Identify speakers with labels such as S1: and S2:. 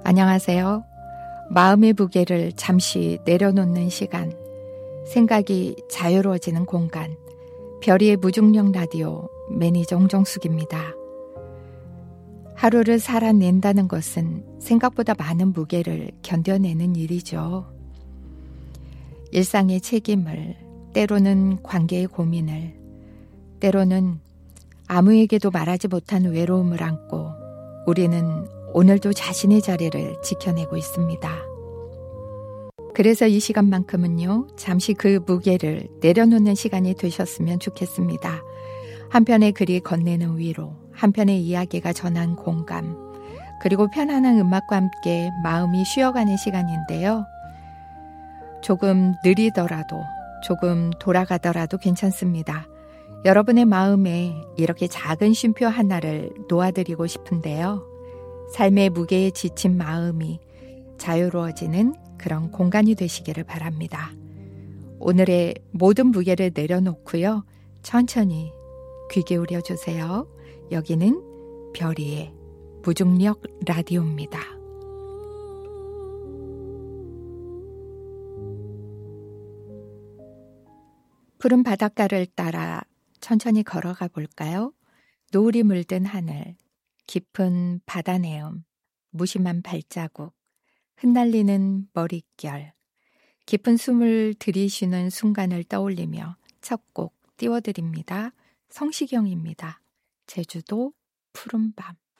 S1: 안녕하세요. 마음의 무게를 잠시 내려놓는 시간, 생각이 자유로워지는 공간, 별이의 무중력 라디오 매니저 홍정숙입니다. 하루를 살아낸다는 것은 생각보다 많은 무게를 견뎌내는 일이죠. 일상의 책임을, 때로는 관계의 고민을, 때로는 아무에게도 말하지 못한 외로움을 안고 우리는 오늘도 자신의 자리를 지켜내고 있습니다. 그래서 이 시간만큼은요, 잠시 그 무게를 내려놓는 시간이 되셨으면 좋겠습니다. 한 편의 글이 건네는 위로, 한 편의 이야기가 전한 공감, 그리고 편안한 음악과 함께 마음이 쉬어가는 시간인데요. 조금 느리더라도, 조금 돌아가더라도 괜찮습니다. 여러분의 마음에 이렇게 작은 쉼표 하나를 놓아드리고 싶은데요. 삶의 무게에 지친 마음이 자유로워지는 그런 공간이 되시기를 바랍니다. 오늘의 모든 무게를 내려놓고요. 천천히 귀 기울여 주세요. 여기는 별이의 무중력 라디오입니다. 푸른 바닷가를 따라 천천히 걸어가 볼까요? 노을이 물든 하늘, 깊은 바다 내음, 무심한 발자국, 흩날리는 머릿결, 깊은 숨을 들이쉬는 순간을 떠올리며 첫 곡 띄워드립니다. 성시경입니다. 제주도 푸른 밤.